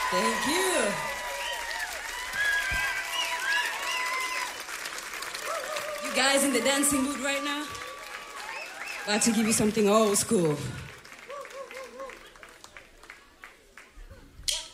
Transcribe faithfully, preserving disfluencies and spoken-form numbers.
Thank you. You guys in the dancing mood right now? About to give you something old school.